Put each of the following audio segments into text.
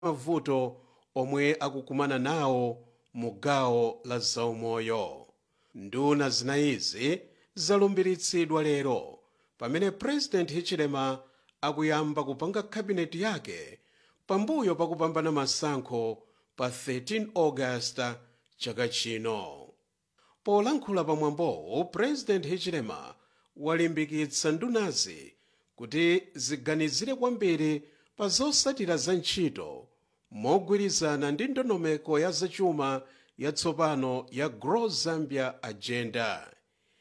mavuto omwe akukumana nawo mu gawo la zaumoyo. Nduna zinayizi zalumbiritsidwa lero pamene President Hichilema akuyamba kupanga kabineti yake pambuyo pakupambana masankho pa 13 August chaka chino. Polankhula pamwambowo, President Hichilema walimbikitsa ndunazi kuti ziganizire kwambiri pa zotsatira za ntchito mogwirizana ndi ndondomeko ya zachuma yatsopano ya Grow Zambia Agenda.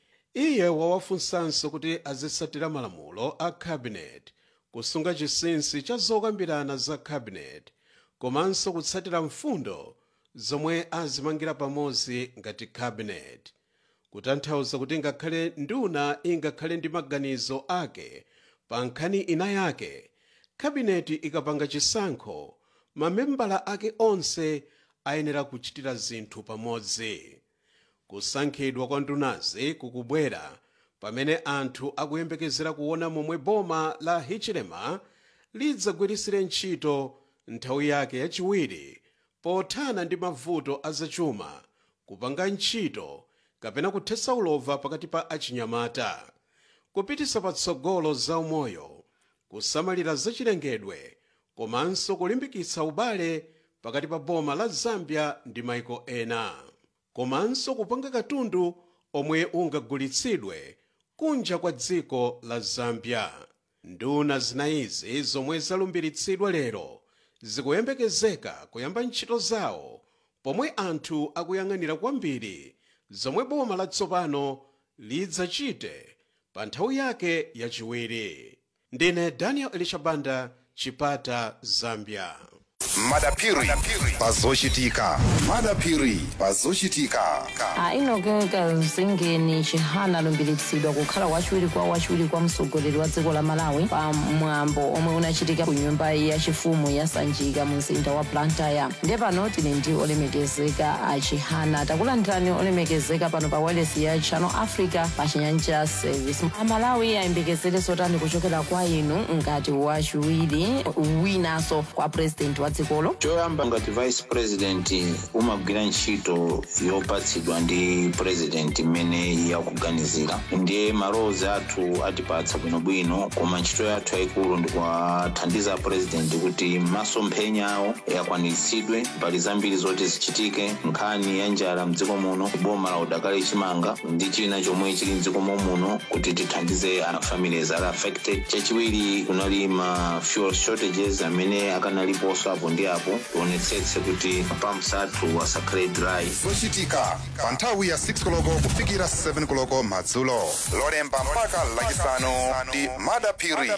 Iye wawafunsanso kuti azitsatira malamulo a cabinet, kusunga chinsinsi cha zokambirana za cabinet, komanso kutsatira mfundo zomwe azimangira pamodzi ngati cabinet, kutanthauza kuti ngakhale nduna ingakhale ndi maganizo ake pa nkhani ina yake, kabineti ikapanga chisankho, mamembala ake onse ayenera kuchitira zinthu pamodzi. Kusankhidwa kwa ndunazi kukubwera pamene anthu akuyembekezera kuona momwe boma la Hichilema lidzagwirisire ntchito nthawi yake yachiwiri pothana ndi mavuto azachuma, kupanga ntchito kapena kuthetsa ulova pakati pa achinyamata, kupititsa patsogolo zaumoyo, kusamalira zachilengedwe, komanso kulimbikitsa ubale pakati pa boma la Zambia ndi maiko ena, komanso kupanga katundu omwe ungagulitsidwe kunja kwa dziko la Zambia. Nduna zinayizi zomwe zalumbiritsidwa lero zikuyembekezeka kuyamba ntchito zawo pomwe anthu akuyang'anira kwambiri zomwe boma latsopano lidzachite pa nthawi yake yachiwiri. Ndine Daniel Elishabanda, Chipata, Zambia. Madapiri pazochitika. Madapiri pazochitika. Inogeka Zingeni Chihana alumbiritsidwa kukhala wachiwiri kwa mtsogoleri wa dziko la Malawi pa mwambo omwe unachitika ku nyumba yachifumu ya Sanjika mu mzinda wa Blantyre. Ndipo pano tili ndi olemekezeka a Chihana. Takulandirani olemekezeka pano pa wireless ya Channel Africa pa Chinyanja Service. Malawi ayembekezere zotani kuchokera kwa inu ngati wachiwiri winanso kwa president wa dzikolo? Choyamba ngati vice president umagwira ntchito yopatsidwa ndi president imene yakuganizira. Ndiye malowozi athu atipatsa bwinobwino, koma ntchito yathu yayikulu ndi kuwathandiza president kuti masomphenya awo akwaniritsidwe, mbali zambiri zoti zichitike, nkhani ya njala mdziko muno, boma la udakali chimanga ndi china chomwe chili mdziko muno kuti tithandize families are affected. Chachiwiri kunali ma fuel shortages amene akanaliponso apo ndi apo, tionetsetse kuti pumps athu asakhale dry. Zochitika pa nthawi ya 6 koloko kufikira 7 koloko madzulo. Lolemba mpaka lachisanu ndi Madapiri.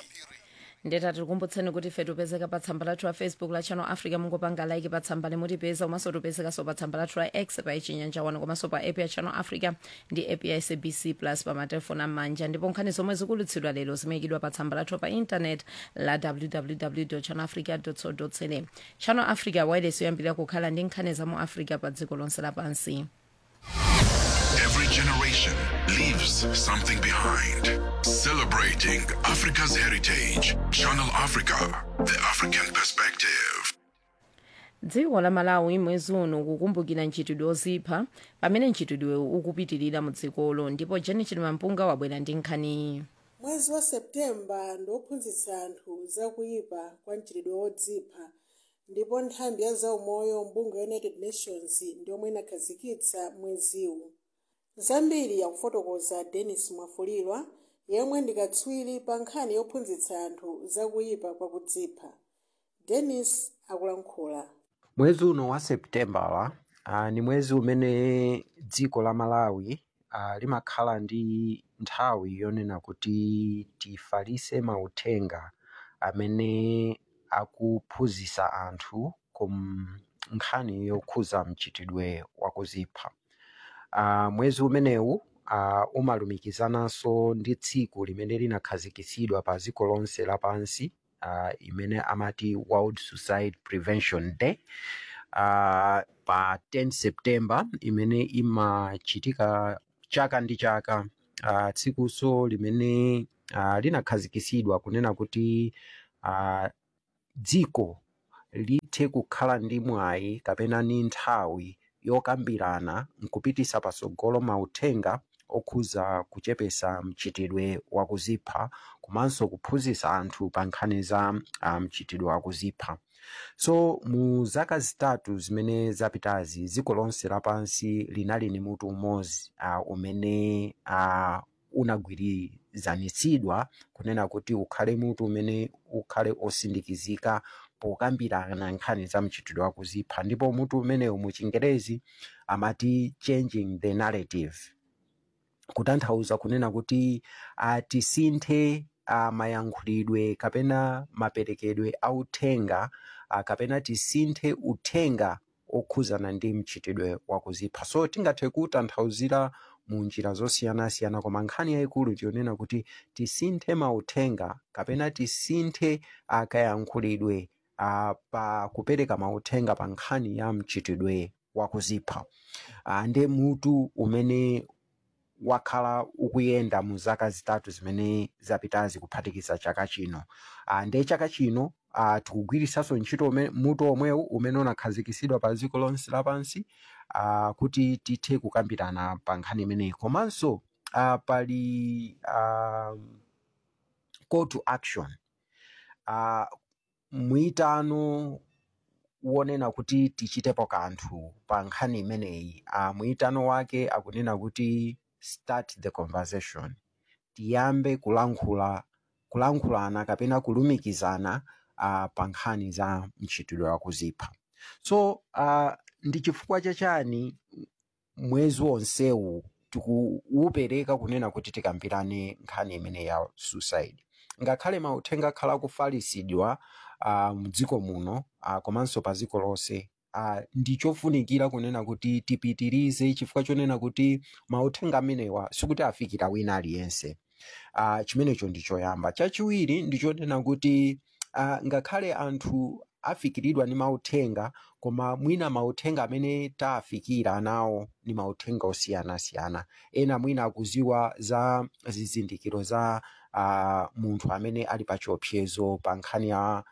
Ndeta tikukumbutseni kuti ife tipezeka pa tsamba lathu la Facebook la Channel Africa, mungopanga like pa tsamba limutipeza, komanso tipezeka so pa tsamba lathu la X pa Chinyanja 1, komanso pa app ya Channel Africa ndi app ya SABC Plus pa matelefoni amanja. Ndipo nkhani zomwe zikulutsidwa lero zimayikidwa pa tsamba lathu pa internet la www.channelafrica.co.za. Channel Africa wireless yoyambirira kukhala ndi nkhani za mu Africa pa dziko lonse lapansi. Every generation leaves something behind. Celebrating Africa's heritage. Channel Africa, the African perspective. Dziko la Malawi mwezi uno kukumbukira ntchitidwe ozipha pamene ntchitidwe ukupitirira mu dzikolo, ndipo Janet Mampunga wabwera ndi nkhani. Mwezi wa Septemba ndiophunzitsa anthu zakuyipa kwa ntchitidwe odzipha, ndipo nthambi ya zaumoyo mbungwe ya United Nations ndiomwe inakhazikitsa mweziwu. Zambiri yakufotokoza Dennis Mwafulilwa, yemwe ndi katswiri pa nkhani yophunzitsa anthu zakuyipa kwa kudzipha. Dennis akulankhula. Mwezi uno wa Septemba ni mwezi umene dziko la Malawi limakhala ndi nthawi yonena kuti tifalitse mauthenga amene akuphunzitsa anthu ku nkhani yokhuza mchitidwe wakuzipha. Mwezi umenewu umalumikizananso ndi tsiku limene linakhazikitsidwa pa dziko lonse lapansi, imene amati World Suicide Prevention Day, pa 10 September imene imachitika chaka ndi chaka. Tsikuso limene linakhazikitsidwa kunena kuti dziko lithe kukhala ndi mwayi kapena ni nthawi yokambirana nkupitisa patsogolo mauthenga okhuza kuchepesa mchitidwe wakuzipha komanso kuphunzitsa anthu pa nkhani za mchitidwe wakuzipha. So mu zaka zitatu zimene zapitazi dziko lonse lapansi linali ni mutu umodzi umene unagwirizanitsidwa kunena kuti ukhale mutu umene ukhale osindikizika pokambirana nkhani za mchitidwe wakuzipha, ndipo mutu umenewu mu Chingerezi amati changing the narrative, kutanthauza kunena kuti tisinthe mayankhulidwe kapena maperekedwe authenga kapena tisinthe uthenga okhuzana ndi mchitidwe wakuzipha. So tingathe kutanthauzira mu njira zosiyanasiyana, koma nkhani yayikulu tionena kuti tisinthe mauthenga kapena tisinthe kayankhulidwe pa kupereka mauthenga pa nkhani ya mchitidwe wakuzipha. Nde mutu umene wakhala ukuyenda mu zaka zitatu zimene zapitazi kuphatikiza chaka chino. Nde chaka chino tikugwirisanso ntchito mutu omwewu umene unakhazikisidwa pa dziko lonse lapansi kuti tithe kukambirana pa nkhani imeneyi. Komanso pali call to action, mwitano wonena kuti tichitepo kanthu pa nkhani imeneyi. Mwitano wake akunena kuti start the conversation, tiyambe kulankhulana kapena kulumikizana pa nkhani za mchitidwe wakuzipha. So ndi chifukwa chachani mwezi wonsewu tikuupereka kunena kuti tikambirane nkhani imene ya suicide. Ngakhale mauthenga akhala kufalisidwa mdziko muno komanso pa dziko lonse, ndichofunikira kunena kuti tipitirize, chifukwa chonena kuti mauthenga amenewa sikuti afikira wina aliyense. Chimenecho ndichoyamba. Chachiwiri ndichonena kuti ngakhale anthu afikiridwa ni mauthenga, koma mwina mauthenga amene taafikira nawo ni mauthenga osiyanasiyana. Ena mwina akuziwa za zizindikiro za munthu amene ali pa chiopsezo pa nkhani ya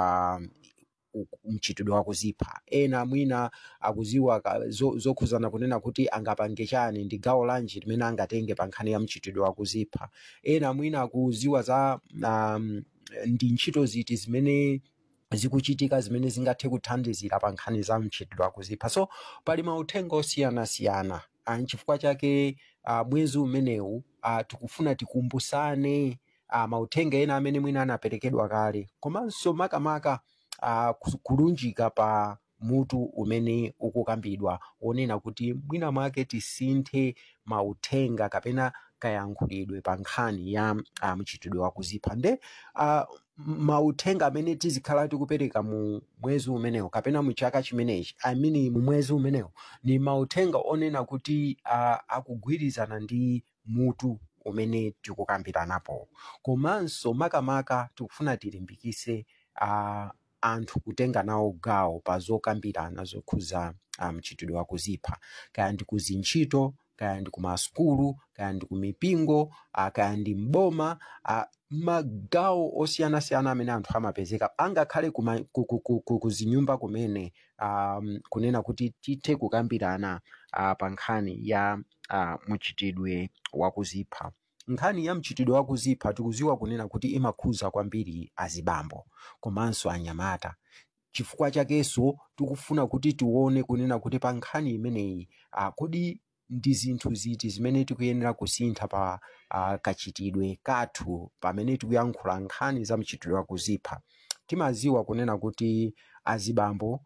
mchitidwe wakuzipha. Ena mwina akuziwa zokhuzana kunena kuti angapange chani, ndi gawo lanji limene angatenge pa nkhani ya mchitidwe wakuzipha. Ena mwina akuziwa za ndi ntchito ziti zimene zikuchitika zimene zingathe kuthandizira pa nkhani za mchitidwe wakuzipha. So pali mauthenga osiyanasiyana. Nchifukwa chake mwezi umenewu tikufuna tikumbusane mauthenga ena amene mwina anaperekedwa kale, komanso makamaka kulunjika pa mutu umene ukukambidwa wonena kuti mwina mwake tisinthe mauthenga kapena kayankhulidwe pa nkhani ya mchitidwe wakuzipha. Nde mauthenga amene tizikhala tikupereka mu mwezi umenewu kapena mu chaka chimenechi, mu mwezi umenewu, ni mauthenga onena kuti akugwirizana ndi mutu umene tikukambiranapo. Komanso makamaka tikufuna tilimbikise anthu kutenga nawo gawo pa zokambirana zokhuza mchitidwe wakuzipha, kaya ndi kuzintchito, kaya ndi kumasukulu, kaya ndi kumipingo, kaya ndi mboma, magawo osiyanasiyana amene anthu amapezeka, angakhale kuzinyumba kumene kunena kuti tithe kukambirana pa nkhani ya mchitidwe wakuzipha. Nkhani ya mchitidwe wakuzipha tikuziwa kunena kuti imakhuza kwambiri azibambo komanso anyamata. Chifukwa chakenso tikufuna kuti tione kunena kuti pa nkhani imeneyi kodi ndi zinthu ziti zimene tikuyenera kusintha pa kachitidwe kathu pamene tikuyankhula nkhani za mchitidwe wakuzipha. Timaziwa kunena kuti azibambo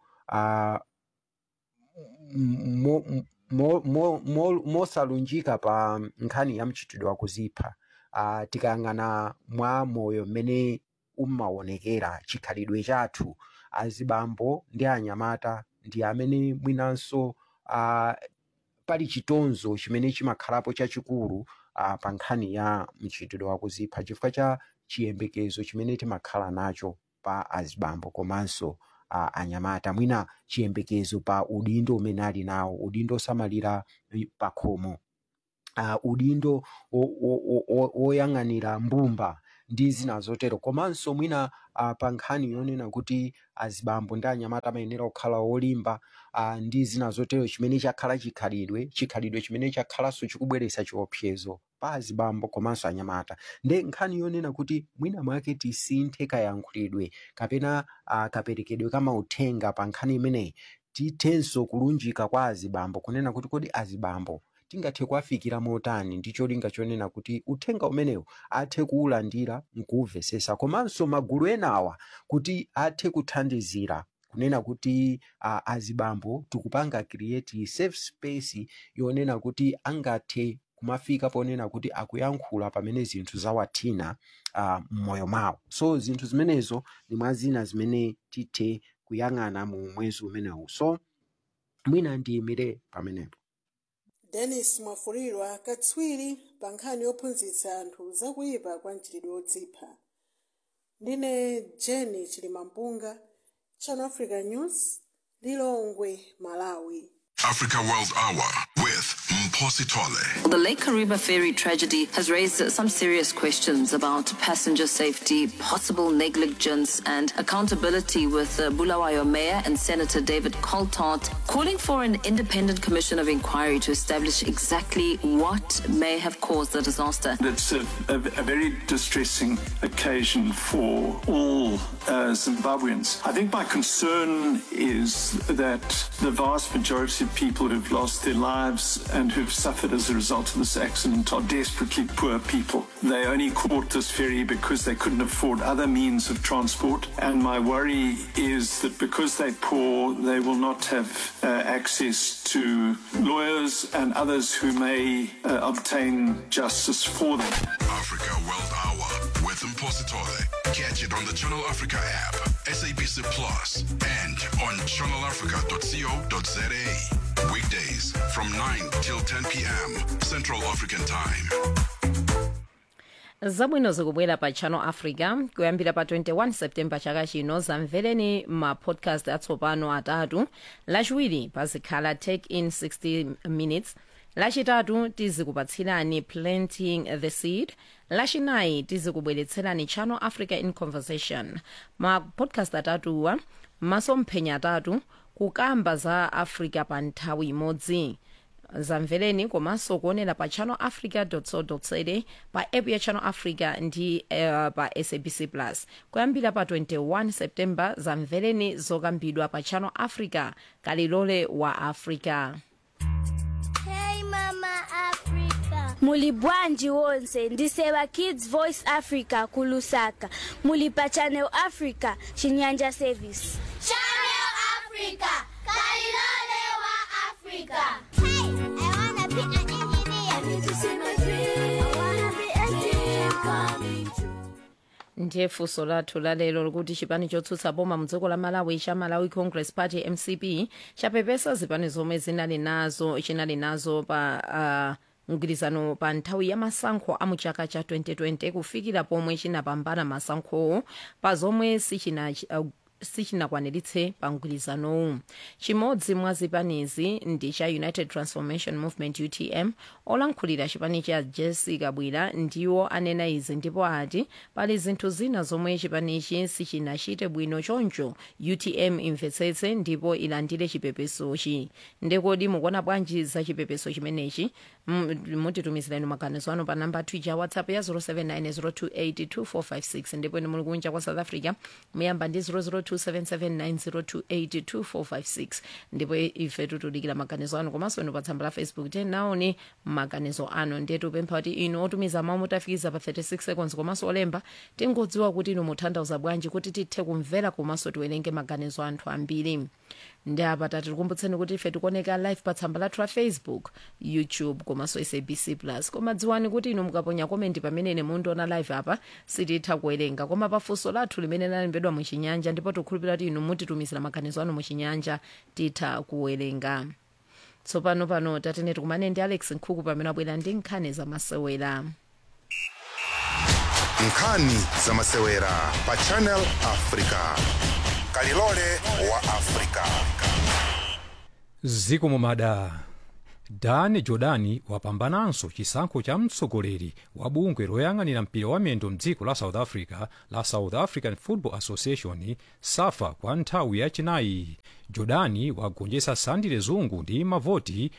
mosalunjika pa nkhani ya mchitidwe wakuzipha, tikayang'ana mwa moyo mmene umaonekera chikhalidwe chathu, azibambo ndi anyamata ndi amene mwinanso pali chitonzo chimene chimakhalapo chachikulu pa nkhani ya mchitidwe wakuzipha, chifukwa cha chiyembekezo chimene timakhala nacho pa azibambo komanso anyamata. Mwina chiyembekezo pa udindo umene ali nawo, udindo osamalira pakhomo, udindo oyang'anira mbumba ndi zina zotero. Komanso mwina pa nkhani yonena kuti azibambo ndi anyamata amayenera kukhala olimba ndi zina zotero, chimene chakhala chikhalidwe chimene chakhalanso chikubweretsa chiopsezo pa azibambo komanso anyamata. Nde nkhani yonena kuti mwina mwake tisinthe kayankhulidwe kapena kaperekedwe kamauthenga pa nkhani imeneyi, tithenso kulunjika kwa azibambo kunena kuti kodi azibambo tingathe kuwafikira motani ndi cholinga chonena kuti uthenga umenewu athe kuulandira nkuwumvesesa, komanso magulu enawa kuti athe kuthandizira kunena kuti azibambo tikupanga create safe space yonena kuti angathe kumafika ponena kuti akuyankhula pamene zinthu zawathina m'moyo mwawo. So zinthu zimenezo ni mwazina zimene tithe kuyang'ana mu mwezi umenewu. So mwina ndiyimire pamenepo. Dennis Mwafulirwa, katswiri pa nkhani yophunzitsa anthu zakuyipa kwa mchitidwe wodzipha. Ndine Jenny Chilimampunga, Channel Africa News, Lilongwe, Malawi. Africa World Hour with Mposi Tole. The Lake Kariba ferry tragedy has raised some serious questions about passenger safety, possible negligence and accountability, with Bulawayo Mayor and Senator David Coltart calling for an independent commission of inquiry to establish exactly what may have caused the disaster. It's a very distressing occasion for all Zimbabweans. I think my concern is that the vast majority of people who've lost their lives and who've suffered as a result of this accident are desperately poor people. They only caught this ferry because they couldn't afford other means of transport, and my worry is that because they're poor, they will not have access to lawyers and others who may obtain justice for them. Africa World Hour with Mposi Tole. Catch it on the Channel Africa app, SABC Plus, and on channelafrica.co.za. Weekdays from 9 till 10 p.m. Central African Time. Zabwino zikubwera pa Channel Africa kuyambira pa 21 September chaka chino. Zamvereni ma podcast atsopano atatu. Lachiwiri pazikhala Take in 60 Minutes. Lachitatu tizikupatsirani Planting the Seed. Lachinayi tizikubweretserani Channel Africa in Conversation. Ma podcast atatuwa masomphenya atatu kukamba za Africa pa nthawi imodzi. Zamvereni komanso kuonera pa channelafrica.co.za, pa app ya Channel Africa ndi pa SABC Plus. Kuyambira pa 21 September zamvereni zokambidwa pa Channel Africa, kalilole wa Africa. Hey Mama Africa. Muli bwanji wonse, ndisewa Kids Voice Africa kulusaka. Muli pa Channel Africa, Chinyanja Service. Channel Africa, kalilole wa Africa. Hey, I wanna be an engineer. I need to see my dream. I wanna be a dream coming true. Ndiye funso lathu lalero likuti chipani chotsutsa boma mdziko la Malawi cha Malawi Congress Party MCP chapepesa zipani zomwe chinali nazo pa mgwirizano pa nthawi ya masankho a muchaka cha 2020 kufikira pomwe chinapambana masankhowo pa zomwe sichinakwaniritse pa mgwirizanowu. Chimodzi mwa zipanizi ndi cha United Transformation Movement UTM. Olankhulira chipani cha Jessica Bwira ndiwo anena izi, ndipo ati pali zinthu zina zomwe chipanichi sichinachite bwino, choncho UTM imvetsetse ndipo ilandire chipepesochi. Ndekodi mukuona bwanji za chipepeso chimenechi? Mutitumizireni maganizo anu pa namba Twitter WhatsApp ya 0790282456, ndipo ine muli kunja kwa South Africa muyamba ndi 0027790282456, ndipo ife tutudikira maganizo anu komanso inu pa tsamba la Facebook tenaoni maganizo anu. Ndetu pempha kuti inu otumiza mawu mutafikiza pa 36 seconds komanso olemba tingodziwa kuti inu mutanthauza bwanji kuti tithe kumvera komanso tiwerenge maganizo anthu ambiri. Ndi apa tatikumbutseni kuti ife tikuoneka live pa tsamba lathu la Facebook, YouTube komanso SABC Plus. Koma dziwani kuti inu mukaponya comment pamene ine mundiona live apa sititha kuwerenga, koma pafunso lathu limene lalembedwa muchinyanja ndipo tikukhulupirira kuti inu mutitumizira maganizo anu muchinyanja titha kuwerenga. Tsopano pano tatene tikumane ndi Alex Nkhuku pamene abwera ndi nkhani zamasewera. Nkhani zamasewera pa Channel Africa. Kalilole wa Africa. Ziko mumada. Dan Jordani wapambananso chisankho cha mtsogoleri wa bungwe loyang'anira mpira wa miyendo mdziko la South Africa la South African Football Association SAFA kwa nthawi yachinayi. Jordani wagonjetsa Sandile Zungu ndi mavoti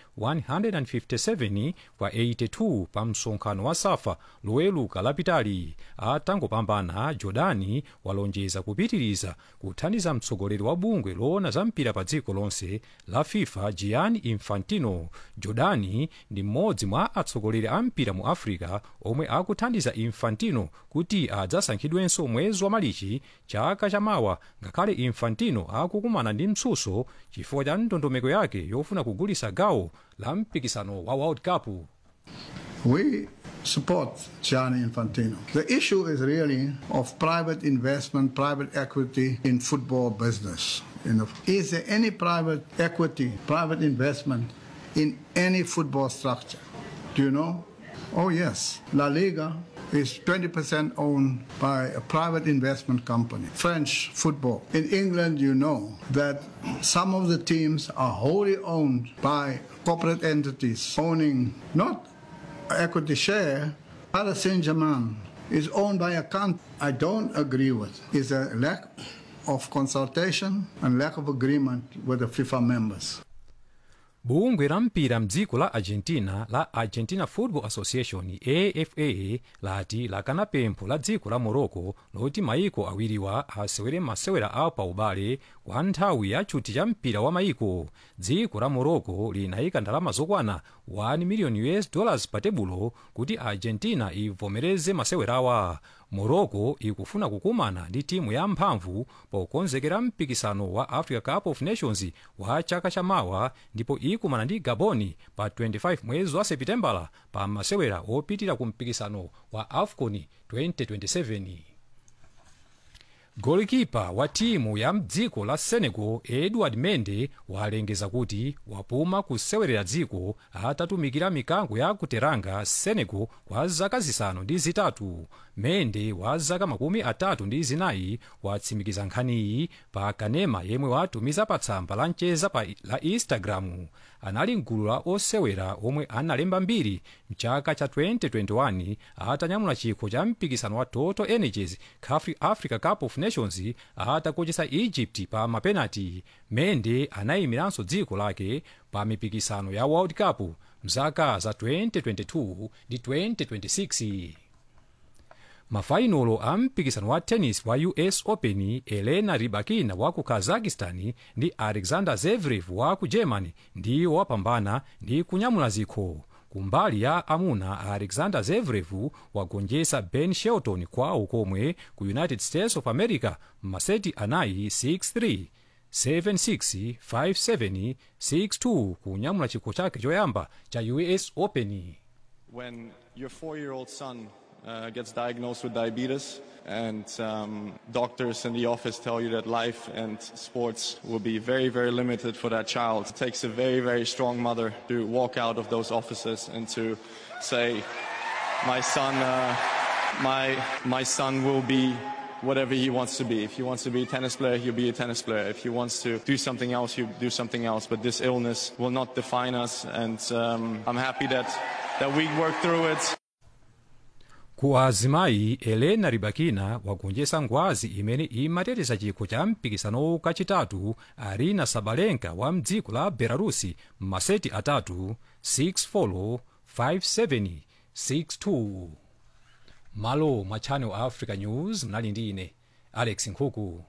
157 kwa 82 pa msonkhano wa SAFA loweluka lapitali. Atangopambana, Jordani walonjeza kupitiriza kuthandiza mtsogoleri wa bungwe loona za mpira pa dziko lonse la FIFA Gianni Infantino. Jordani ndi mmodzi mwa atsogoleri a mpira mu Africa omwe akuthandiza Infantino kuti adzasankhidwenso mwezi wa Malichi chaka chamawa, ngakhale Infantino akukumana ndi mtsutso chifukwa cha ndondomeko yake yofuna kugulitsa gawo la mpikisano wa World Cup. We support Gianni Infantino. The issue is really of private investment, private equity in football business. Is there any private equity, private investment in any football structure? Do you know? Oh yes, La Liga is 20% owned by a private investment company. French football. In England, you know that some of the teams are wholly owned by corporate entities owning not equity share. Paris Saint-Germain is owned by a country. I don't agree with. It's a lack of consultation and lack of agreement with the FIFA members. Bungwe la mpira mdziko la Argentina la Argentina Football Association AFA lati lakana pempho la dziko la Morocco loti maiko awiriwa asewere masewera a paubale kwa nthawi ya chuti cha mpira wa maiko. Dziko la Morocco linayika ndalama zokwana $1 million pa tebulo kuti Argentina ivomereze masewerawa. Morocco ikufuna kukumana ndi timu ya mphamvu pokonzekera mpikisano wa Africa Cup of Nations wa chaka chamawa, ndipo ikumana ndi Gaboni pa 25 mwezi wa Seputembala pa masewera opitira ku mpikisano wa AFCON 2027. Golikipa wa timu ya mdziko la Senegal Edouard Mendy walengeza kuti wapuma kusewerera dziko atatumikira mikango ya kuteranga Senegal kwa zaka zisanu ndi zitatu. Mendy wa zaka 34 watsimikiza nkhaniyi pa kanema yemwe watumiza pa tsamba la mcheza la Instagram. Anali mgulu la osewera omwe analemba mbiri mchaka cha 2021 atanyamula chikho cha mpikisano wa Total Energies Africa Cup of Nations atakochesa Egypt pa mapenati. Mendy anayimiranso dziko lake pa mipikisano ya World Cup mzaka za 2022 ndi 2026. Mafainolo a mpikisano wa tennis wa US Open, Elena Rybakina wa ku Kazakhstan ndi Alexander Zverev wa ku Germany ndiwo wapambana ndi kunyamula zikho. Kumbali ya amuna, Alexander Zverev wagonjetsa Ben Shelton kwawo komwe ku United States of America maseti anayi 6-3, 7-6, 5-7, 6-2 kunyamula chikho chake choyamba cha US Open. When your 4-year-old son gets diagnosed with diabetes and doctors in the office tell you that life and sports will be very, very limited for that child, it takes a very, very strong mother to walk out of those offices and to say, my son will be whatever he wants to be. If he wants to be a tennis player, he'll be a tennis player. If he wants to do something else, he'll do something else. But this illness will not define us, and I'm happy that we work through it. Ku azimayi, Elena Rybakina wagonjetsa ngwazi imene imateteza chikho cha mpikisano kachitatu Arina Sabalenka wa mdziko la Belarusi maseti atatu 6-4, 5-7, 6-2. Malo mwa Channel Africa News, mnali ndi ine Alex Nkhuku.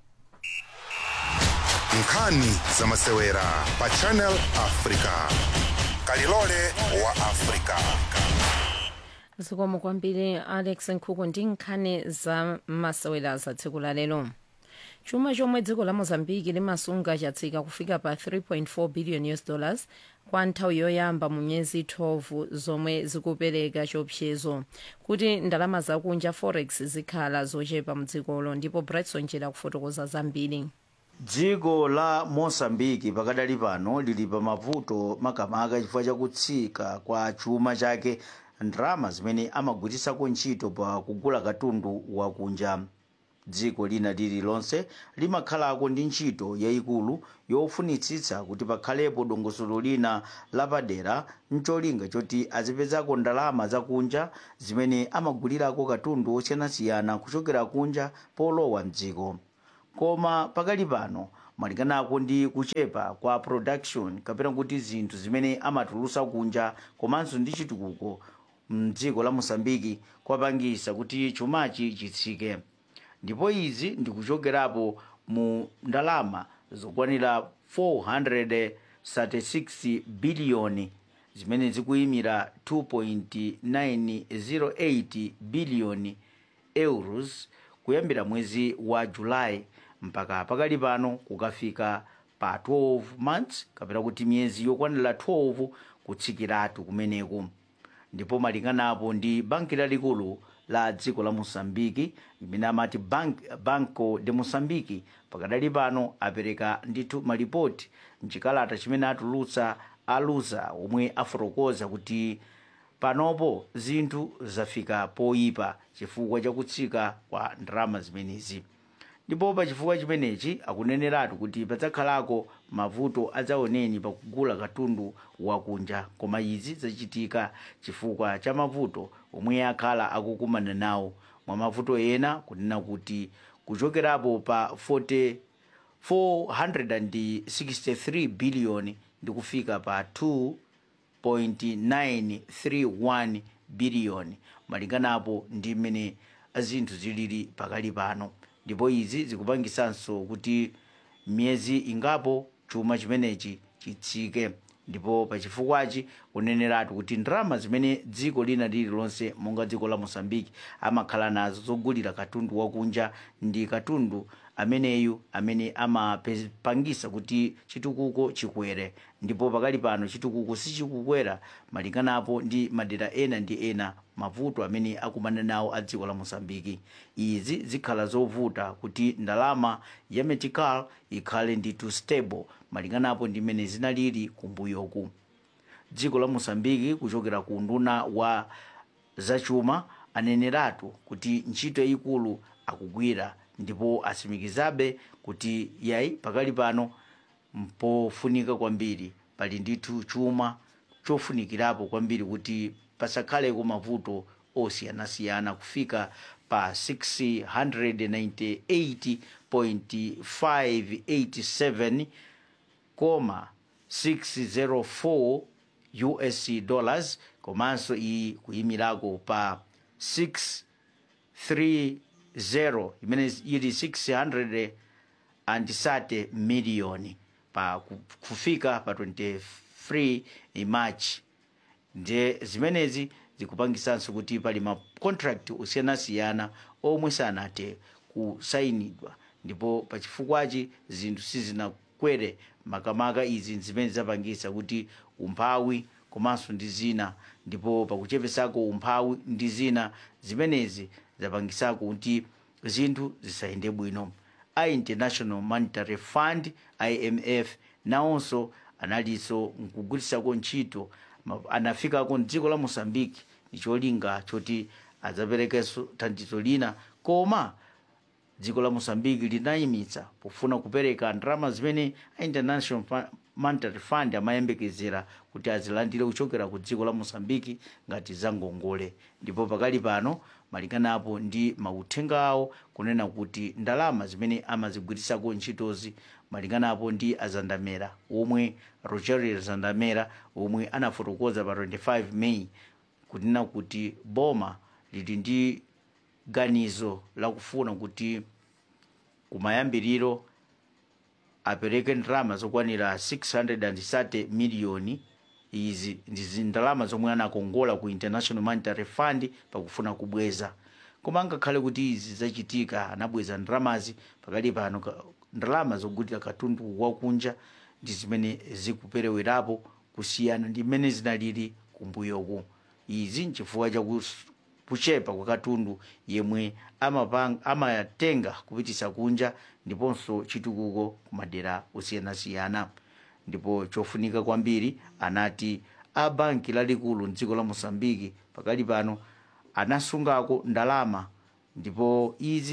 Nkhani za masewera pa Channel Africa. Kalilole wa Africa. Zikomo kwambiri Alex Nkhuku ndi nkhani za masewera za tsiku la lero. Chuma chomwe dziko la Mozambique limasunga chatsika kufika pa $3.4 billion kwa nthawi yoyamba mu myezi 12 zomwe zikupereka chiopsezo kuti ndalama zakunja forex zikhala zochepa mdzikolo, ndipo Bretson Njera kufotokoza zambiri. Dziko la Mozambique pakadali pano lili pa mavuto makamaka chifukwa chakutsika kwa chuma chake, ndalama zimene amagwirisako ntchito pa kugula katundu wakunja. dziko lina lililonse limakhalako ndi ntchito yayikulu yofunitsitsa kuti pakhalepo dongosolo lina lapadera mcholinga choti azipezako ndalama zakunja zimene amagulirako katundu osiyanasiyana kuchokera kunja polowa mdziko. Koma pakali pano malinganako ndi kuchepa kwa production kapena kuti zinthu zimene amatulusa kunja komanso ndi chitukuko mdziko la Mosambiki kwapangisa kuti chumachi chitsike, ndipo izi ndikuchokerapo mu ndalama zokwanira 436 biliyoni zimene zikuyimira 2.908 biliyoni euros kuyambira mwezi wa Julai mpaka pakali pano kukafika pa 12 months kapena kuti miyezi yokwanira 12 kutsikiratu kumeneku. Ndipo malinganapo ndi banki lalikulu la dziko la Mosambiki imene amati Banco de Moçambique pakadali pano apereka ndithu malipoti mchikalata chimene atulutsa aluza omwe afotokoza kuti panopo zinthu zafika poyipa chifukwa chakutsika kwa ndalama zimenezi. Ndipo pa chifukwa chimenechi akuneneratu kuti padzakhalako mavuto adzaoneni pakugula katundu wakunja, koma izi zachitika chifukwa cha mavuto omwe akhala akukumana nawo. Mwa mavuto ena kunena kuti kuchokerapo pa 463 biliyoni ndi kufika pa 2.931 biliyoni malinganapo ndi mmene zinthu zilili pakali pano. Ndipo izi zikupangisanso kuti miyezi ingapo chuma chimenechi chitsike. Ndipo pachifukwachi kuneneratu kuti ndalama zimene dziko lina lililonse monga dziko la Mosambiki amakhala nazo zogulira katundu wakunja ndi katundu ameneyu amene amapangisa kuti chitukuko chikwere. Ndipo pakali pano chitukuko sichikukwera malinganapo ndi madera ena ndi ena mavuto amene akumana nawo a dziko la Mosambiki. Izi zikhala zovuta kuti ndalama ya metical ikhale nditu stable malinganapo ndi mmene zinalili kumbuyoku. Dziko la Mosambiki kuchokera ku nduna wa zachuma aneneratu kuti ntchito yayikulu akugwira, ndipo asimikizabe kuti yayi pakali pano mpofunika kwambiri pali ndithu chuma chofunikirapo kwambiri kuti pasakhaleko mavuto osiyanasiyana kufika pa 698.587,604 US dollars, komanso iyi kuyimirako pa 630 imene ili 630 miliyoni pa kufika pa 23 March. Nde zimenezi zikupangisanso kuti pali ma contract osiyanasiyana omwe sanate kusayinidwa, ndipo pachifukwachi zinthu sizinakwere makamaka izi zimene zapangisa kuti umphawi komanso ndi zina. Ndipo pakuchepesako umphawi ndi zina zimenezi zapangisako kuti zinthu zisayende bwino. A International Monetary Fund IMF nawonso analinso nkugwirisako ntchito, anafikako mdziko la Mosambiki ndi cholinga choti adzaperekenso thandizo lina, koma dziko la Mosambiki linayimitsa pofuna kupereka ndalama zimene a International Monetary Fund amayembekezera kuti azilandire kuchokera ku dziko la Mosambiki ngati zangongole. Ndipo pakali pano malinganapo ndi mauthenga awo kunena kuti ndalama zimene amazigwirisako ntchitozi malinganapo ndi azandamera omwe Rogerio Zandamera omwe anafotokoza pa 25 Mei kunena kuti boma lili ndi ganizo lakufuna kuti kumayambiriro apereke ndalama zokwanira 630 miliyoni. Izi ndi ndalama zomwe anakongola ku International Monetary Fund pakufuna kubweza, koma ngakhale kuti izi zachitika anabweza ndalamazi pakali pano ndalama zogulira katundu wakunja ndi zimene zikuperewerapo kusiyana ndi mmene zinalili kumbuyoku. Izi nchifukwa cha kuchepa kwa katundu yemwe amatenga kupitisa kunja ndiponso chitukuko kumadera osiyanasiyana. Ndipo chofunika kwambiri anati a banki lalikulu mdziko la Mosambiki pakali pano anasungako ndalama, ndipo izi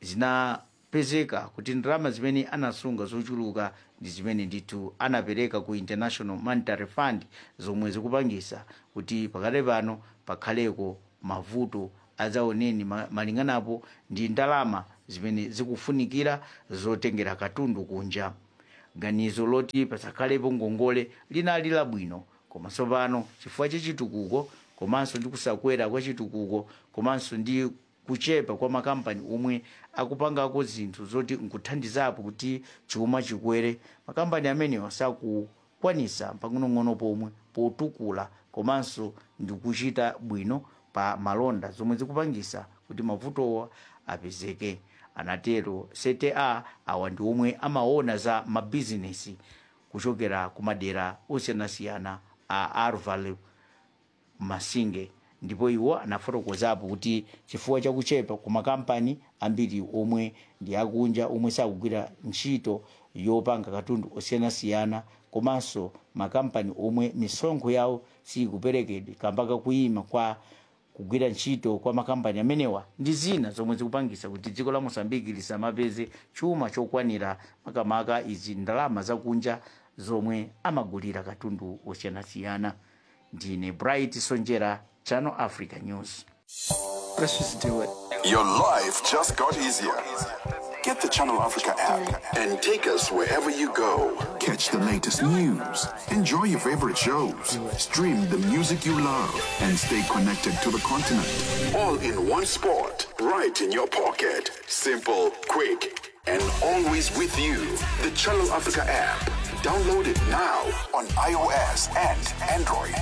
zinapezeka kuti ndalama zimene anasunga zochuluka ndi zimene ndithu anapereka ku International Monetary Fund, zomwe zikupangisa kuti pakale pano pakhaleko mavuto adzaoneni malinganapo ndi ndalama zimene zikufunikira zotengera katundu kunja. Ganizo loti pasakhalepo ngongole linali labwino, koma tsopano chifukwa chachitukuko komanso ndi kusakwera kwa chitukuko komanso ndi kuchepa kwa makampani omwe akupangako zinthu zoti nkuthandizapo kuti chuma chikwere, makampani amenewa sakukwanisa pang'onong'ono pomwe potukula komanso ndi kuchita bwino pa malonda zomwe zikupangisa kuti mavutowa apezeke. Anatero CTA awa ndi omwe amaona za mabizinesi kuchokera kumadera osiyanasiyana a Arval Masinge, ndipo iwo anafotokozapo kuti chifukwa chakuchepa ku makampani ambiri omwe ndi akunja omwe sakugwira ntchito yopanga katundu osiyanasiyana, komanso makampani omwe misonkho yawo sikuperekedwe kamba kuyima kwa kugwira ntchito kwa makampani amenewa, ndi zina zomwe zikupangisa kuti dziko la Mozambique lisamapeze chuma chokwanira makamaka izi ndalama zakunja zomwe amagulira katundu osiyanasiyana. Ndine Bright Sonjera, Channel Africa News. Let's just do it. Your life just got easier. Get the Channel Africa app and take us wherever you go. Catch the latest news, enjoy your favorite shows, stream the music you love, and stay connected to the continent. All in one spot, right in your pocket. Simple, quick, and always with you. The Channel Africa app. Download it now on iOS and Android.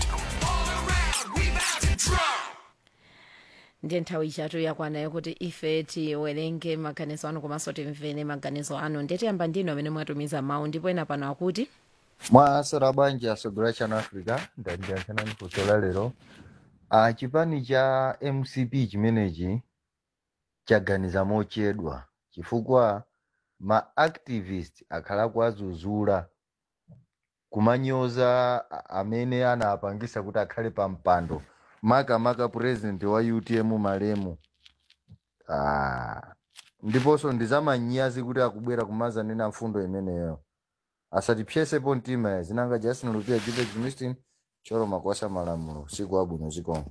ndiye nthawi ichatu yakwana yokuti ife tiwerenge maganizo anu komanso timvere maganizo anu. Ndiye tiyamba ndinu amene mwatumiza mawu, ndipo ena pano akuti mwasera bwanji asogolera Channel Africa ndandiyankhanani kusola lero. Chipani cha MCP chimenechi chaganiza mochedwa chifukwa ma activist akhala kwazuzula kumanyoza amene anapangisa kuti akhale pa mpando maka president wa UTM Malemu. Ndiponso ndizamanyazi kuti akubwera kumazanena mfundo imeneyo asatipyesepo mtima zinanga Justin Lupia Jibe Jimistin choro makwasa malamulo siku abwino zikomo.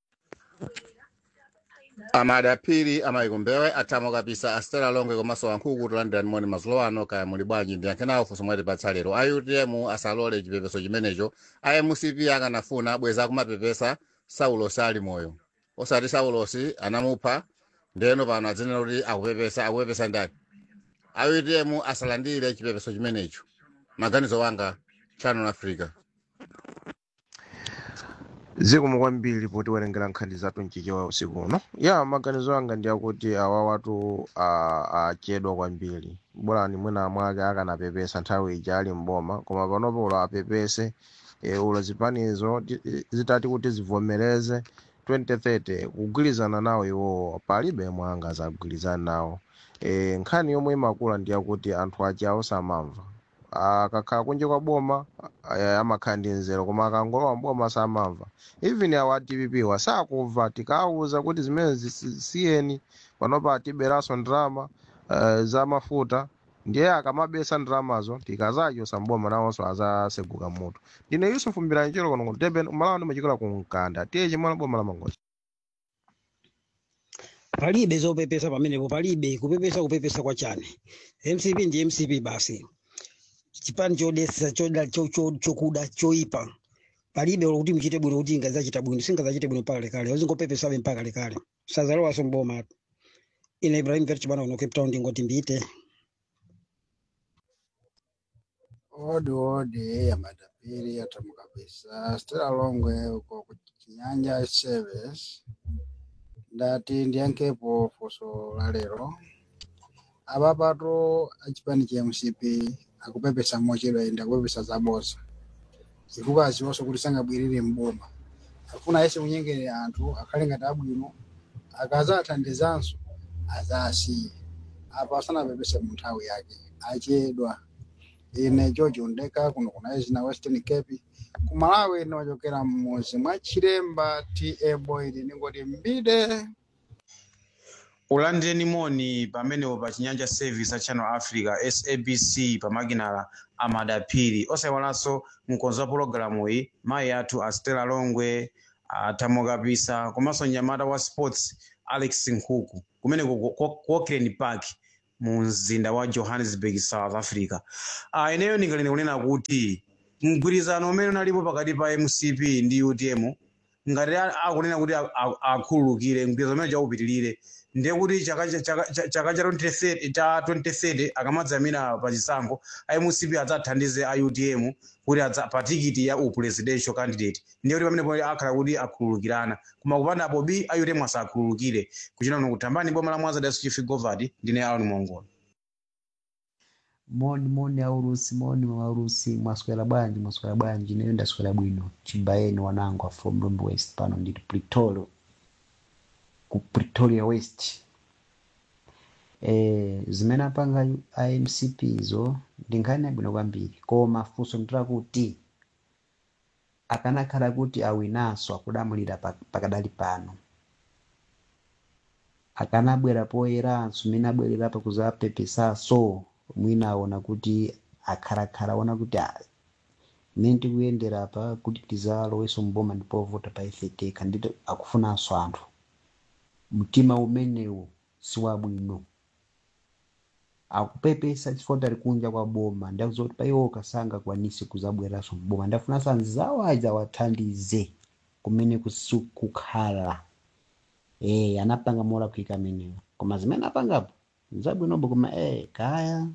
Amadapiri amayikumbewe atamo kabisa Astera Longwe komanso wankhuku kuti London moni mazulo ano kaya muli bwanji ndiyankhenawo funso mwati patsalero ayutemu asalole chipepeso chimenecho MCP akanafuna abweza kumapepesa Saulosi ali moyo osati Saulosi anamupha ndeno pano adzenera kuti akupepesa ndani. Ayutemu asalandire chipepeso chimenecho. Maganizo wanga Channel Africa. Zikomo kwambiri poti werengera nkhani zathu mchichewa usiku uno. Maganizo anga ndi akuti awa watu achedwa kwambiri. Bora mwina mwake akanapepesa nthawi ija ali mboma koma panopo ulo apepese ulo zipanizo zitati kuti zivomereze 2030 kugwirizana nawo iwo palibe mwanga zagwirizana nawo. Nkhani yomwe imakula ndi akuti anthu achawo samamva. Akakhala kunja kwa boma amakhala ndi nzeru koma akangolowa mboma samamva. Even awa TPP wasakumva tikauza kuti zimene zisiyeni panopa atiberaso ndrama za mafuta ndiye akamabesa ndramazo tikazacho samboma nawonso azaseguka mutu. Ndine Yusuf Mbiranichero kono ku Durban umalawa ndimachikola ku Nkanda tiye chimwana boma la Mangochi. Palibe zopepesa pamenepo, palibe kupepesa kwa chane. MCP ndi MCP basi. Chipani chodesa chokuda choipa. Palibe kuti mchite bwino kuti ngazachita bwino singazachite bwino pale kale. Uzingopepesa be mpaka kale. Sazalowa somboma. Ine Ibrahim Verchibana uno Cape Town ngoti mbite. Odi ya madapiri atamu kabisa. Stella Longwe uko kuchinyanja service. Ndati ndiyankepo foso lalero. Ababato achipani cha MCP akupepesa mochero enda kupepesa zabosa. Ikuka aziwoso kulisanga bwiriri mboma. Afuna yese munyengere anthu akalenga tabwino akaza athandizanso azasi. Apa sana pepesa munthawi yake. Achedwa. Ine George Ndeka kuno kuna na Western Cape kumalawi niwachokera mmuzi mwa Chiremba TA Boyd ningoti mbide. ulandeni moni pamenepo pa chinyanja service a Channel Africa SABC pamakinala amadapiri osayiwalanso mkonzi wa pologalamu iyi mayi athu a Stella Longwe Thamo Kapisa komanso mnyamata wa sports Alex Nkhuku kumeneko ku Auckland Park mu mzinda wa Johannesburg South Africa. Ineyo ndingalene kunena kuti mgwirizano umene unalipo pakati pa MCP ndi UTM ngati akunena kuti akhululukire mgwirizano umene chaupitirire ndiye kuti chaka cha 2030 akamadzamira pa chisankho MCP adzathandize a UTM kuti pa tikiti ya presidential candidate ndiye kuti pamenepo akhala kuti akhululukirana koma kupanda bobi a UTM asakhululukire kuchina kuno kutambani boma la Mwanza Dasu Chief Governor ndine Aaron Mongola. moni aurusi mwaswera bwanji nayo ndaswera bwino chibayeni wanangu from Rombe West pano nditi Pretoria West. Zimene apanga IMCP zo ndinkhani bwino kwambiri koma funso ndira kuti akanakhala kuti awinaso akudamulira pakadali pano akanabwera poyeranso mene abwerera pakuzapepesaso mwina aona kuti akharakhala aona kuti mene tikuyendera apa kuti tizaloweso mboma ndipovota pa ifeteka ndito akufunanso anthu mtima umenewo siwabwino akupepesa chifukwa ali kunja kwa boma ndakuzoti paiwo kasanga kwanisi kuzabweranso mboma ndafunanso anzawo adzawathandize kumene kusukukhala anapanga mola kuika menewo koma zimene apangapo zabwinobo koma kaya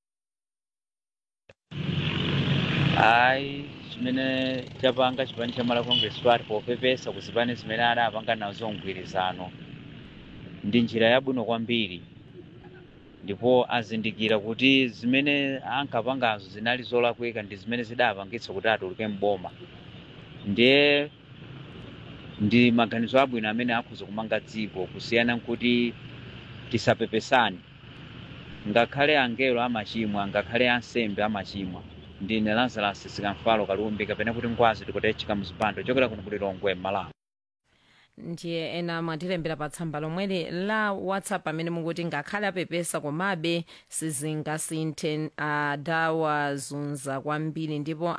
ayi chimene chapanga chipani cha Malawi Congress Party popepesa kuzipani zimene adapanga nazo mgwirizano ndi njira yabwino kwambiri ndipo azindikira kuti zimene ankapangazo zinali zolakwika ndi zimene zidapangitsa kuti atuluke mboma ndiye ndi maganizo abwino amene akhuza kumanga dziko kusiyana nkuti tisapepesani ngakhale angelo amachimwa ngakhale ansembe amachimwa ndine Lazarus Sikamfalo Kalumbi kapena kuti ngwazi tikutechika mzipando chokera kuno kuti Longwe Malawi. ndiye ena mwatilembera pa tsamba lomweli la WhatsApp amene mukuti ngakhale apepesa komabe sizingasinthe adawazunza kwambiri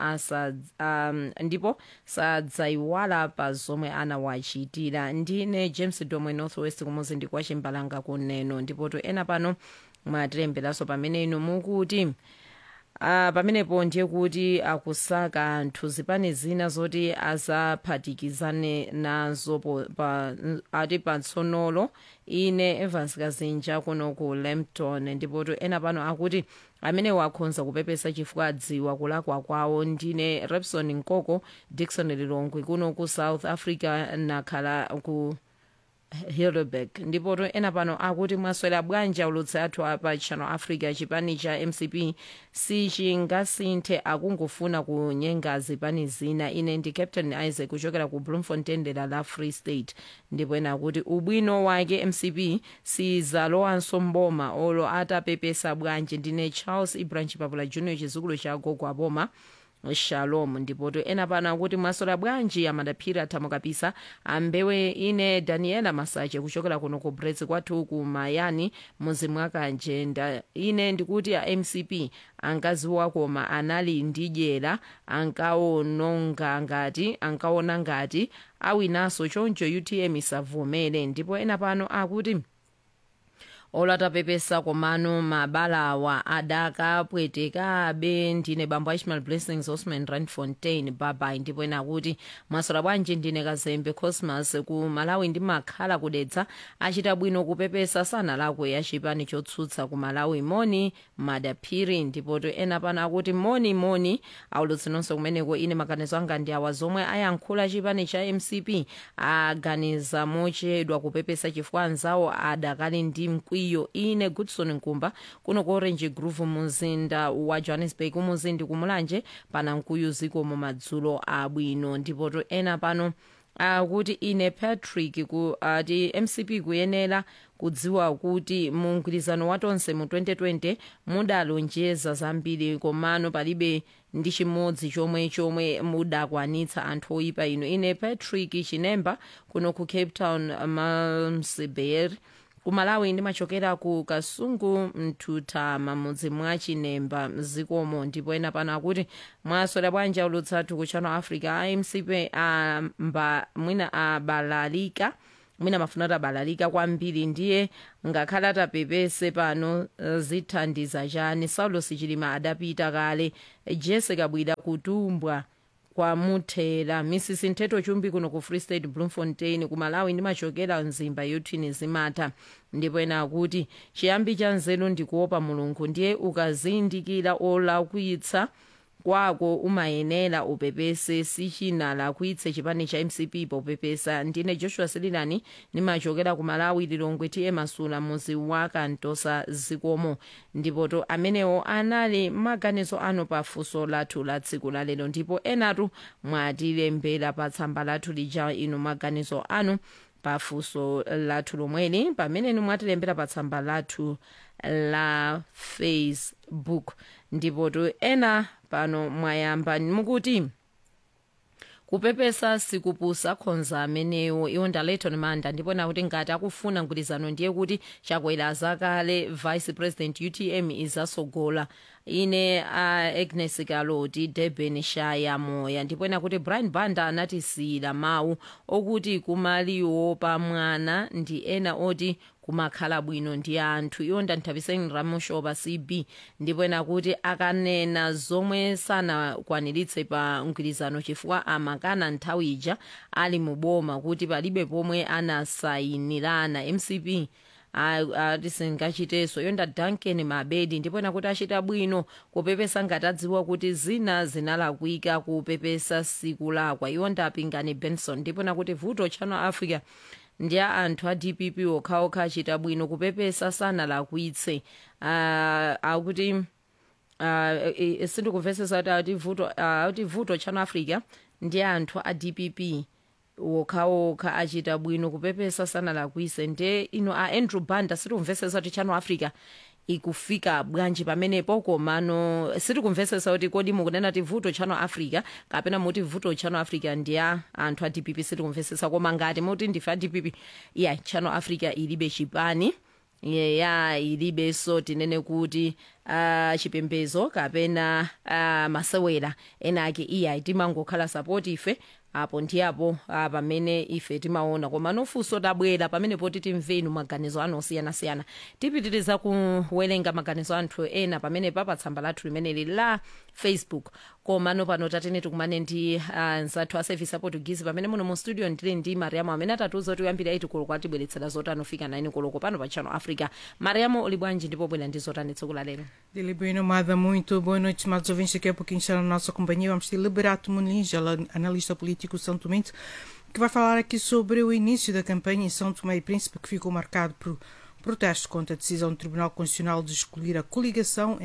ndipo sadzayiwala pa zomwe anawachitira. ndine James Domwe Northwest kumuzi ndi kwa Chimbalanga kuneno ndipo to ena pano mwatilemberanso pamene inu mukuti pamenepo ndiye kuti akusaka anthu zipani zina zoti azaphatikizane nazo ati patsonolo ine Evans Kazinja kuno ku Lempton ndipo to ena pano akuti amene wakhonza kupepesa chifukwa adziwa kulakwa kwawo. ndine Repson Nkoko Dixon Lilongwe kuno ku South Africa nakhala ku Hildeberg ndipo to ena pano akuti mwaswera bwanji ulutsi athu apa Channel Africa chipani cha MCP sichingasinthe akungofuna kunyenga zipani zina. ine ndi Captain Isaac kuchokera ku Bloemfontein dera la Free State ndipo ena akuti ubwino wake MCP sizalowanso mboma olo atapepesa bwanji. ndine Charles Ibrahim Papula Junior chizukulu cha gogo aboma Shalom ndipo to ena pano akuti mwaswera bwanji amadaphira Thamo Kapisa ambewe. ine Daniela Masache kuchokera kuno ku Brits kwathu ku Mayani muzi mwakanje. ine ndikuti a MCP angaziwa koma anali ndi dyera ankaona ngati awinaso choncho UTM isavomere. ndipo ena pano akuti olatapepesa komano mabalawa adakapwetekabe. ndine bambo Ishmael Blessings Osman Randfontein babai ndipo ena kuti mwaswera bwanji. ndine Kazembe Cosmas ku Malawi ndimakhala kudetsa achita bwino kupepesa sanalakwe ya chipani chotsutsa ku Malawi moni madaphiri ndipo to ena pano akuti moni aulutsi nonse kumeneko. ine maganizo anga ndi awa zomwe ayankhula chipani cha MCP aganiza mochedwa kupepesa chifukwa anzawo adakali ndi mkwiyo. ine Goodson Nkumba kuno ku Orange Grove muzinda wa Johannesburg umuzindi kumulanje pana mkuyu ziko mu madzulo abwino. ndipo to ena pano kuti ine Patrick ati MCP kuyenera kudziwa kuti mu mgwirizano watonse mu 2020 mudalonjeza zambiri komano palibe ndi chimodzi chomwe mudakwanitsa anthu oyipa ino. ine Patrick Chinemba kuno ku Cape Town Malmesbury ku Malawi ndimachokera ku Kasungu Mtutama mudzi mwa Chinemba mzikomo. Ndipo ena pano akuti mwaswera bwanji ulutsathu ku Channel Africa IMCP mwina abalalika mwina mafunata abalalika kwambiri ndiye ngakhala tapepese pano zithandiza chani. Saulos Chilima adapita kale. Jessica Bwida kutumbwa kwa muthera. Mrs Ntheto Chumbi kuno ku Free State Bloemfontein ku Malawi ndimachokera nzimba yothini zimatha. Ndipo ena akuti chiyambi cha nzeru ndikuopa Mulungu ndiye ukazindikira olakwitsa kwako umayenera upepese sichinalakwitse chipani cha MCP popepesa. Ndine Joshua Selilani nimachokera ku Malawi Lilongwe TM Masula muzi wa Kantosa zikomo. Ndipo to amenewo anali maganizo ano pa funso lathu la tsiku la lero. Ndipo enatu mwatilembera pa tsamba lathu lija inu maganizo anu pa funso lathu lomweli pamene mwatilembera pa tsamba lathu la Facebook. Ndipo to ena pano mwayamba mukuti kupepesa sikupusa khonza amenewo iwo ndaleton manda. Ndipo nakuti ngati akufuna mgwirizano ndiye kuti chakwera zakale Vice President UTM izasogola. Ine Agnes Kaloti Durban Shaya Moya. Ndipo nakuti Brian Banda anatisiyira mawu okuti kumaliwo pa mwana ndi ena oti kumakhala bwino ndi anthu. Iwo ndanthabiseni Ramushoba CB. Ndipo nakuti akanena zomwe sanakwaniritse pa mgwirizano chifukwa amakana nthawi ija ali muboma kuti palibe pomwe anasayinirana. MCP tisingachiteso yonda Duncan Mabedi. Ndipo nakuti achita bwino kupepesa ngati adziwa kuti zina zinalakwika kupepesa siku lakwa. Iwo ndapingani Benson. Ndipo nakuti vuto Channel Africa ndi anthu a DPP okhaokha achita bwino kupepesa sanalakwitse. Akuti sindikumvesesa kuti vuto Channel Africa ndi anthu a DPP okhaokha achita bwino kupepesa sanalakwitse. Nde ino Andrew Banda sitikumvesesa kuti Channel Africa ikufika bwanji pamenepo komano sitikumvesesa kuti kodi mukunena ti vuto Channel Africa kapena muti vuto Channel Africa ndi anthu a DPP sitikumvesesa. Koma ngati muti ndife a DPP Channel Africa ilibe chipani ilibe so tinene kuti chipembezo kapena masewera enake timangokhala support ife apo ndiapo pamene ife timaona. Koma nofunso tabwera pamene poti timvenu maganizo ano osiyanasiyana. Tipitiriza kuwerenga maganizo anthu ena pamene pa tsamba lathu limeneli la Facebook. Koma no pano tatene tikumane ndi nzathu a service Portuguese pamene muno mu studio ndili ndi Mariamo amene atatuza kuti uyambira iti koloko atibweretsera zotani fika 9 koloko pano pa Channel Africa. Mariamo uli bwanji ndipo bwera ndi zotani tsiku la lero? Dele bem nomada, muito boa noite, estimados ouvintes. Daqui a pouquinho está na nossa companhia. Vamos ter Liberato Muniz, analista político São Tomense, que vai falar aqui sobre o início da campanha em São Tomé e Príncipe, que ficou marcado por protestos contra a decisão do Tribunal Constitucional de escolher a coligação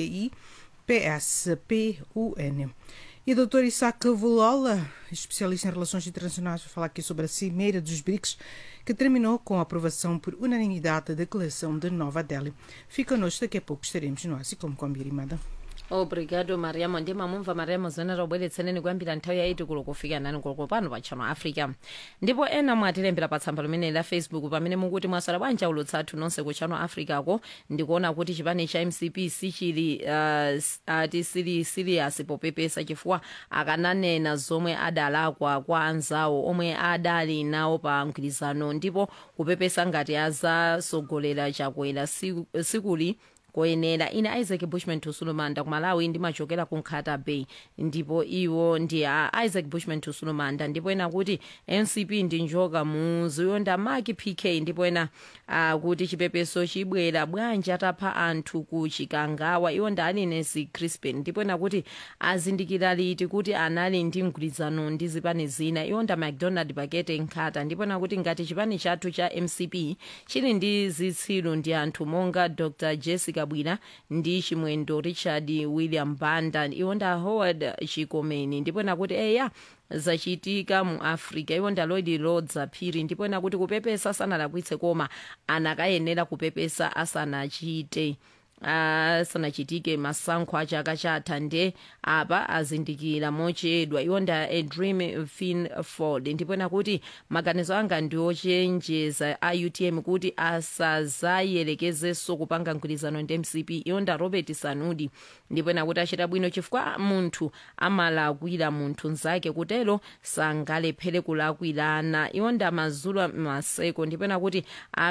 MCI-PSP-UN. E o Dr. Isaac Vulola, especialista em relações internacionais, vai falar aqui sobre a Cimeira dos BRICS, que terminou com a aprovação por unanimidade da Declaração de Nova Delhi. Fica connosco, daqui a pouco estaremos no ar, e como combinado. Obrigado Mariamo. Ndima mumva Mariamo zona robweretseneni kuyambira nthawi yaiti kulo kufika 9 koloko pano pa Channel Africa. Ndipo ena mwatilembera pa tsamba limene la Facebook pamene mukuti mwasala bwanji ulutsathu nonse ku Channel Africa ko ndikuona kuti chipani cha MCP sichili sili serious popepesa chifukwa akananena zomwe adalakwa kwa anzawo omwe adali nawo pa mgwirizano ndipo kupepesa ngati azasogolera chakwera sikuli koyenera. Ine Isaac Bushman Tusulumanda ku Malawi ndimachokera ku Nkhata Bay. Ndipo iwo ndi Isaac Bushman Tusulumanda. Ndipo ena kuti MCP ndi njoka muziyonda Maki PK. Ndipo ena kuti chipepeso chibwera bwanji atapha anthu ku Chikangawa. Iwo ndi Alines Crispin. Ndipo ena kuti azindikira liti kuti anali ndi mgwirizano ndi zipani zina. Iwo ndi McDonald Bakete Nkhata. Ndipo ena kuti ngati chipani chathu cha MCP chili ndi zitsiru ndi anthu monga Dr. Jessica Bwina ndi Chimwendo Richard William Banda. Iwo ndi Howard Chikomeni. Ndipo nakuti zachitika mu Africa. Iwo ndi Lloyd Lords Phiri. Ndipo nakuti kupepesa sanalakwitse koma anakayenera kupepesa asanachite asanachitike masankho a chaka chatha nde apa azindikira mochedwa iwonda a dream finford ndipo ena kuti maganizo anga ndi ochenjeza a UTM kuti asazayelekezenso kupanga mgwirizano ndi MCP iwonda Robert Sanudi ndipo ena kuti achita bwino chifukwa munthu amalakwira munthu nzake kutero sangalephere kulakwirana iwonda Mazulu Maseko ndipo ena kuti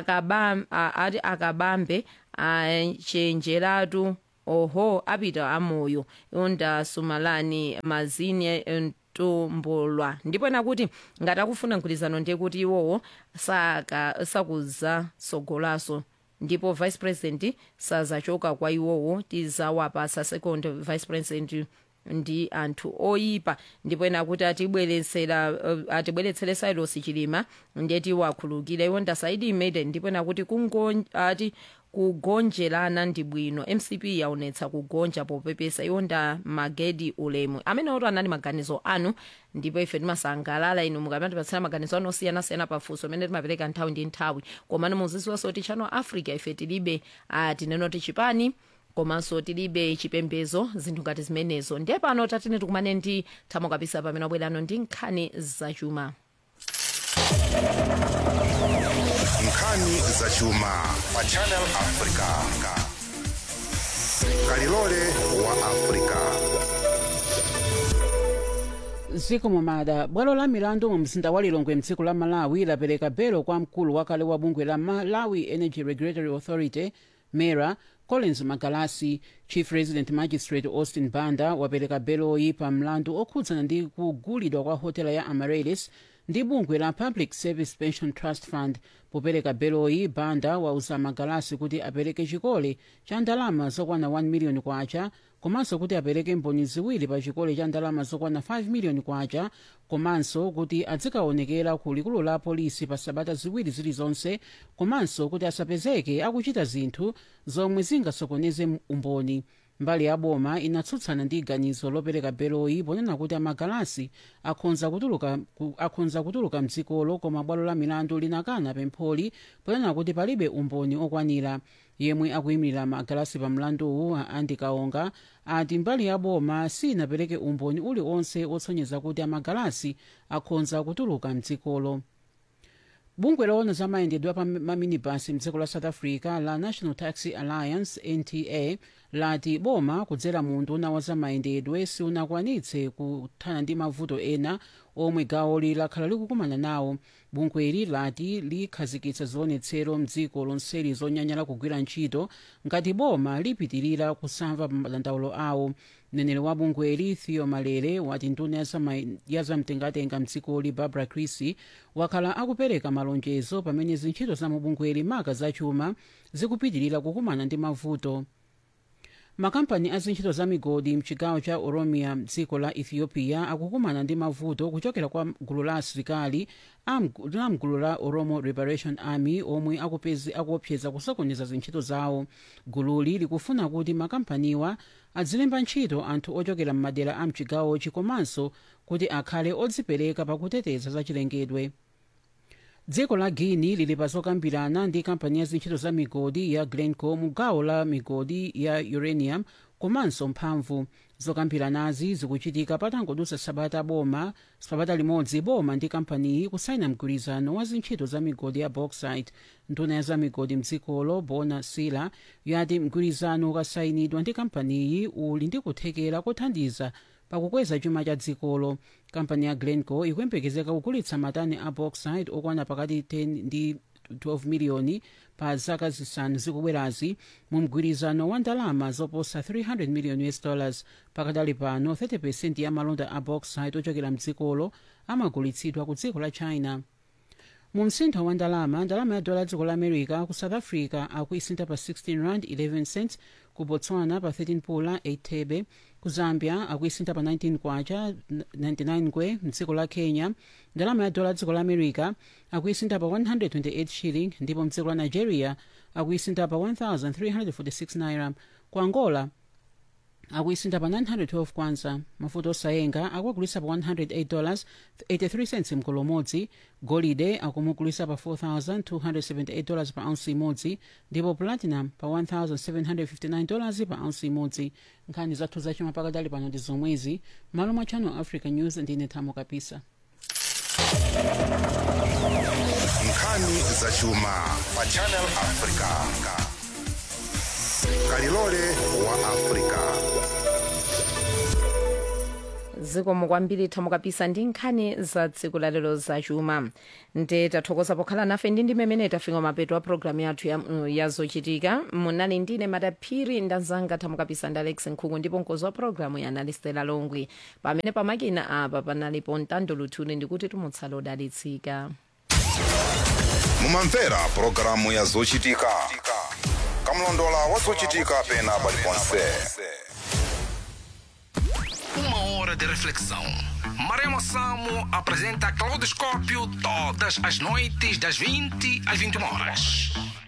akabambe achenjeratu oho apita amoyo iwonda Sumalani Mazini Ntombolwa ndipo ena kuti ngati akufuna mgwirizano ndiye kuti iwowo sakuzasogolaso ndipo vice president sazachoka kwa iwowo tizawapasa second vice president ndi anthu oyipa ndipo ena kuti atibweretsere Cyrus Chilima ndeti wakhulukira iwonda Saidi Maiden ndipo ena kuti kugonjerana ndi bwino MCP yaonetsa kugonja popepesa iwonda Magedi Ulemu amene oto anali maganizo anu ndipo ife timasangalala inu mukamatipatsira maganizo anu osiyanasiyana pafunso amene timapereka nthawi ndi nthawi komano muziziwanso kuti Channel Africa ife tilibe tineno tichipani komanso tilibe chipembezo zinthu ngati zimenezo ndiye pano tatine tikumane ndi Thamo Kapisa pamene wabwerano ndi nkhani zachuma. Nkhani zachuma pa Channel Africa. Kalilole wa Africa. zikomo mada bwalo la milandu mu mzinda wa Lilongwe mdziko la Malawi lapereka belo kwa mkulu wakale wa bungwe la Malawi Energy Regulatory Authority MERA Collins Magalasi. Chief Resident Magistrate Austin Banda wapereka beloyi pa mlandu okhudzana ndi kugulidwa kwa hotela ya Amaryllis ndi bungwe la Public Service Pension Trust Fund. Popereka beloyi Banda wauza Magalasi kuti apereke chikole cha ndalama zokwana 1 million kwacha komanso kuti apereke mboni ziwiri pa chikole cha ndalama zokwana 5 million kwacha komanso kuti adzikaonekera ku likulu la polisi pa sabata ziwiri zilizonse komanso kuti asapezeke akuchita zinthu zomwe zingasokoneze umboni. Mbali ya boma inatsutsana ndi ganizo lopereka beloyi ponena kuti Magalasi akhonza kutuluka mdzikolo koma bwalo la milandu linakana pempholi ponena kuti palibe umboni okwanira. Yemwe akuyimirira Magalasi pa mlanduwu Andy Kaonga ati mbali ya boma sinapereke umboni uliwonse otsonyeza kuti Magalasi akhonza kutuluka mdzikolo. Bungwe loona za mayendedwe pa maminibasi mdziko la South Africa la National Taxi Alliance NTA lati boma kudzera mu nduna wa za mayendedwe siunakwanitse kuthana ndi mavuto ena omwe gawo lakhala likukumana nawo. Bungweli lati likhazikitsa zionetsero mdziko lonseli zonyanyala kugwira ntchito ngati boma lipitirira kusamva madandaulo awo. Mneneri wa bungweli Theo Malere wati nduna ya zamtengatenga mdzikoli Barbara Creecy wakhala akupereka malonjezo pamene zintchito za mubungweli maka zachuma zikupitirira kukumana ndi mavuto. Makampani azintchito za migodi mchigawo cha Oromia mdziko la Ethiopia akukumana ndi mavuto kuchokera kwa gulu la asilikali la mgulu la Oromo Liberation Army omwe akuopseza kusokoneza zintchito zawo. Gululi likufuna kuti makampaniwa azilemba ntchito anthu ochokera m'madera a mchigawochi komanso kuti akhale odzipereka pakuteteza za chilengedwe. Dziko la Guinea lili pazokambirana ndi kampani ya zintchito za migodi ya Glencore mu gawo la migodi ya uranium komanso mphamvu. Zokambiranazi zikuchitika patangodutsa sabata limodzi boma ndi kampaniyi kusaina mgwirizano wa zintchito za migodi ya bauxite. Nduna ya za migodi mdzikolo Bona Sila yati mgwirizano ukasayinidwa ndi kampaniyi uli ndi kuthekera kothandiza pakukweza chuma cha dzikolo. Kampani ya Glencore ikuyembekezeka kugulitsa matani a bauxite okwana pakati 10 ndi 12 miliyoni pa zaka zisanu zikubwerazi mu mgwirizano wa ndalama zoposa $300 million. Pakadali pano 30% ya malonda a bauxite ochokera mdzikolo amagulitsidwa ku dziko la China. Mu msintho wa ndalama ya dola dziko la America ku South Africa akuisintha pa 16 rand 11 cents, ku Botswana pa 13 pula 8 thebe, ku Zambia akuisintha pa 19 kwacha 99 ngwe. Mdziko la Kenya ndalama ya dola dziko la America akuisintha pa 128 shilling, ndipo mdziko la Nigeria akuisintha pa 1346 naira. Ku Angola akuisinda pa $912 kwanza. mafuta osayenga akuagulisa pa $108.83 mgolo umodzi. golide akumugulisa pa $4,278 pa ounce imodzi, ndipo platinum pa $1,759 pa ounce imodzi. nkhani zathu zachuma pakadali pano ndi zomwezi. malo mwa Channel Africa News ndine Thamo Kapisa. nkhani zachuma pa Channel Africa. kalilole wa Africa. zikomo kwambiri Thamo Kapisa ndi nkhani za tsiku lalero zachuma. nde tathokoza pokhala nafe ndi mmene tafika mapeto a programu yathu ya zochitika. munali ndine Madaphiri ndanzanga Thamo Kapisa ndi Alex Nkhuku, ndipo mkonzi wa programu yanali Stella Longwe. pamene pamakina apa panalipo Ntando Luthuli. ndikuti tumutsala odalitsika. mumamvera programu ya zochitika, kamlondola wa zochitika pena paliponse. Uma hora de reflexão. Maremo Samo apresenta Claudoscópio todas as noites das 20 às 21 horas.